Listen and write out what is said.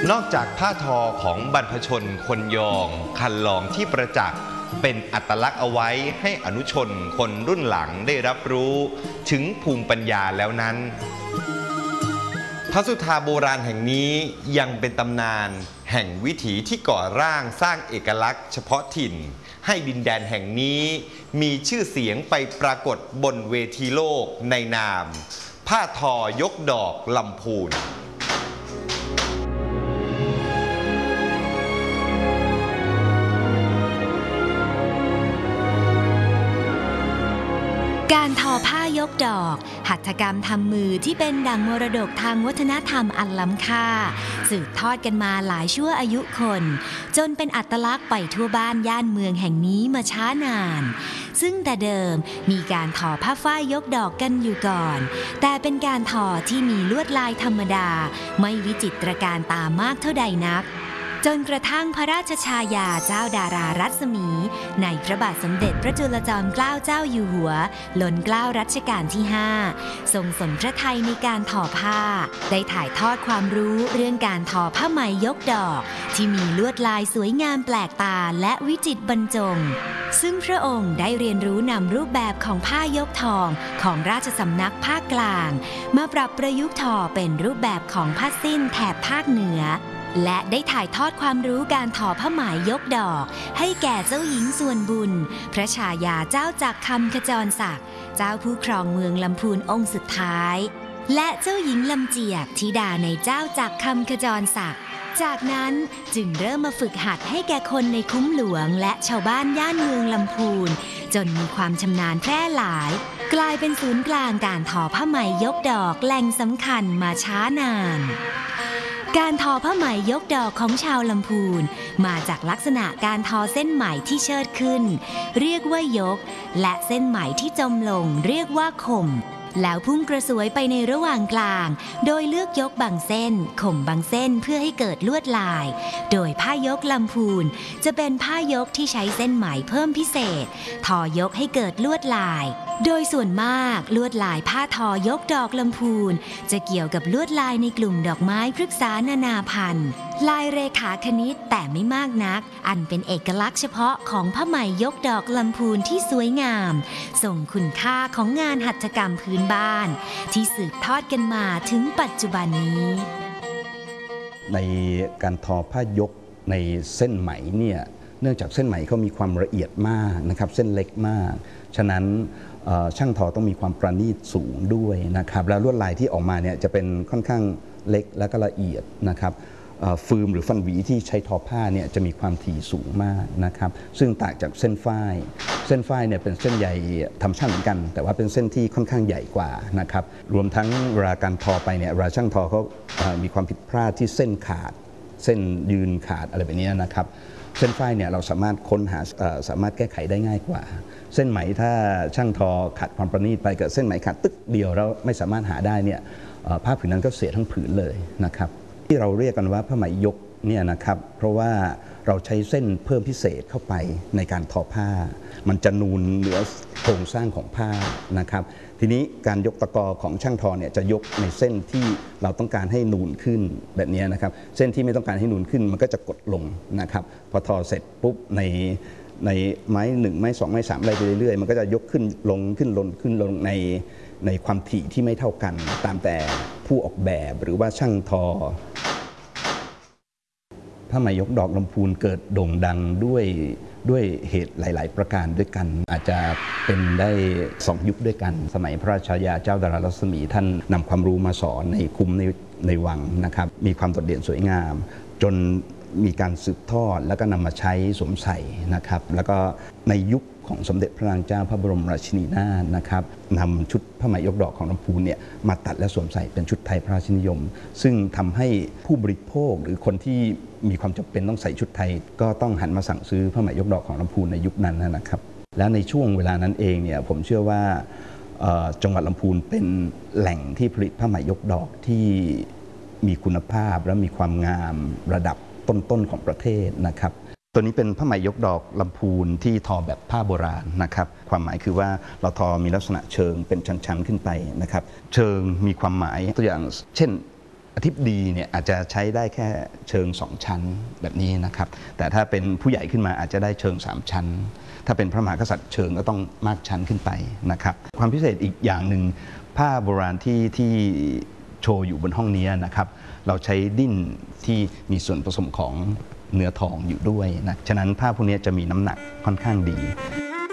นอกจากผ้าทอของบรรพชนคนยองคันลองที่ประจักษ์เป็นอัตลักษณ์เอาไว้ให้อนุชนคนรุ่นหลังได้รับรู้ถึงภูมิปัญญาแล้วนั้นพระสุธาโบราณแห่งนี้ยังเป็นตำนานแห่งวิถีที่ก่อร่างสร้างเอกลักษณ์เฉพาะถิ่นให้ดินแดนแห่งนี้มีชื่อเสียงไปปรากฏบนเวทีโลกในนามผ้าทอยกดอกลำพูนการทอผ้ายกดอกหัตถกรรมทำมือที่เป็นดั่งมรดกทางวัฒนธรรมอันล้ำค่าสืบทอดกันมาหลายชั่วอายุคนจนเป็นอัตลักษณ์ไปทั่วบ้านย่านเมืองแห่งนี้มาช้านานซึ่งแต่เดิมมีการทอผ้าฝ้ายยกดอกกันอยู่ก่อนแต่เป็นการทอที่มีลวดลายธรรมดาไม่วิจิตรการตามากเท่าใดนักจนกระทั่งพระราชชายาเจ้าดารารัศมีในพระบาทสมเด็จพระจุลจอมเกล้าเจ้าอยู่หัวล้นเกล้ารัชกาลที่5ทรงสนพระทัยในการทอผ้าได้ถ่ายทอดความรู้เรื่องการทอผ้าไหมยกดอกที่มีลวดลายสวยงามแปลกตาและวิจิตรบรรจงซึ่งพระองค์ได้เรียนรู้นำรูปแบบของผ้ายกทองของราชสำนักภาคกลางมาปรับประยุกต์ทอเป็นรูปแบบของผ้าสิ้นแถบภาคเหนือและได้ถ่ายทอดความรู้การทอผ้าไหมยกดอกให้แก่เจ้าหญิงส่วนบุญพระชายาเจ้าจักรคำขจรศักดิ์เจ้าผู้ครองเมืองลำพูนองค์สุดท้ายและเจ้าหญิงลำเจียกธิดาในเจ้าจักรคำขจรศักดิ์จากนั้นจึงเริ่มมาฝึกหัดให้แก่คนในคุ้มหลวงและชาวบ้านย่านเมืองลำพูนจนมีความชำนาญแพร่หลายกลายเป็นศูนย์กลางการทอผ้าไหมยกดอกแหล่งสำคัญมาช้านานการทอผ้าไหมยกดอกของชาวลำพูนมาจากลักษณะการทอเส้นไหมที่เชิดขึ้นเรียกว่ายกและเส้นไหมที่จมลงเรียกว่าข่มแล้วพุ่งกระสวยไปในระหว่างกลางโดยเลือกยกบางเส้นข่มบางเส้นเพื่อให้เกิดลวดลายโดยผ้ายกลำพูนจะเป็นผ้ายกที่ใช้เส้นไหมเพิ่มพิเศษทอยกให้เกิดลวดลายโดยส่วนมากลวดลายผ้าทอยกดอกลำพูนจะเกี่ยวกับลวดลายในกลุ่มดอกไม้พฤกษานานาพันธุ์ลายเรขาคณิตแต่ไม่มากนักอันเป็นเอกลักษณ์เฉพาะของผ้าไหมยกดอกลำพูนที่สวยงามส่งคุณค่าของงานหัตถกรรมพื้นบ้านที่สืบทอดกันมาถึงปัจจุบันนี้ในการทอผ้ายกในเส้นไหมเนี่ยเนื่องจากเส้นไหมเขามีความละเอียดมากนะครับเส้นเล็กมากฉะนั้นช่างทอต้องมีความประณีตสูงด้วยนะครับแล้วลวดลายที่ออกมาเนี่ยจะเป็นค่อนข้างเล็กและก็ละเอียดนะครับฟืมหรือฟันหวีที่ใช้ทอผ้าเนี่ยจะมีความถี่สูงมากนะครับซึ่งต่างจากเส้นฝ้ายเนี่ยเป็นเส้นใยธรรมชาติเหมือนกันแต่ว่าเป็นเส้นที่ค่อนข้างใหญ่กว่านะครับรวมทั้งเวลาการทอไปเนี่ยเวลาช่างทอเขามีความผิดพลาดที่เส้นขาดเส้นยืนขาดอะไรแบบนี้นะครับเส้นฝ้ายเนี่ยเราสามารถค้นหาสามารถแก้ไขได้ง่ายกว่าเส้นไหมถ้าช่างทอขาดความประณีตไปเกิดเส้นไหมขาดตึกเดียวแล้วไม่สามารถหาได้เนี่ยผ้าผืนนั้นก็เสียทั้งผืนเลยนะครับที่เราเรียกกันว่าผ้าไหมยกเนี่ยนะครับเพราะว่าเราใช้เส้นเพิ่มพิเศษเข้าไปในการทอผ้ามันจะนูนเหนือโครงสร้างของผ้านะครับทีนี้การยกตะกอของช่างทอเนี่ยจะยกในเส้นที่เราต้องการให้นูนขึ้นแบบนี้นะครับเส้นที่ไม่ต้องการให้นูนขึ้นมันก็จะกดลงนะครับพอทอเสร็จปุ๊บในไม้1ไม้2ไม้3อะไรไปเรื่อยๆมันก็จะยกขึ้นลงขึ้นลงขึ้นลงในความถี่ที่ไม่เท่ากันตามแต่ผู้ออกแบบหรือว่าช่างทอผ้าไหมยกดอกลำพูนเกิดโด่งดังด้วยเหตุหลายๆประการด้วยกันอาจจะเป็นได้2 ยุคด้วยกันสมัยพระราชายาเจ้าดารารัศมีท่านนำความรู้มาสอนในคุ้มในวังนะครับมีความโดดเด่นสวยงามจนมีการสืบทอดแล้วก็นำมาใช้สวมใส่นะครับแล้วก็ในยุคของสมเด็จพระนางเจ้าพระบรมราชินีนาถนะครับนำชุดผ้าไหมยกดอกของลำพูนเนี่ยมาตัดและสวมใส่เป็นชุดไทยพระราชนิยมซึ่งทำให้ผู้บริโภคหรือคนที่มีความจำเป็นต้องใส่ชุดไทยก็ต้องหันมาสั่งซื้อผ้าไหมยกดอกของลำพูนในยุคนั้นนะครับและในช่วงเวลานั้นเองเนี่ยผมเชื่อว่าจังหวัดลำพูนเป็นแหล่งที่ผลิตผ้าไหมยกดอกที่มีคุณภาพและมีความงามระดับต้นๆของประเทศนะครับตัวนี้เป็นผ้าไหมยกดอกลำพูนที่ทอแบบผ้าโบราณนะครับความหมายคือว่าเราทอมีลักษณะเชิงเป็นชั้นๆขึ้นไปนะครับเชิงมีความหมายตัวอย่างเช่นอธิบดีเนี่ยอาจจะใช้ได้แค่เชิง2ชั้นแบบนี้นะครับแต่ถ้าเป็นผู้ใหญ่ขึ้นมาอาจจะได้เชิง3ชั้นถ้าเป็นพระมหากษัตริย์เชิงก็ต้องมากชั้นขึ้นไปนะครับความพิเศษอีกอย่างหนึ่งผ้าโบราณที่โชว์อยู่บนห้องนี้นะครับเราใช้ดิ้นที่มีส่วนผสมของเนื้อทองอยู่ด้วยนะฉะนั้นผ้าพวกนี้จะมีน้ำหนักค่อนข้างดี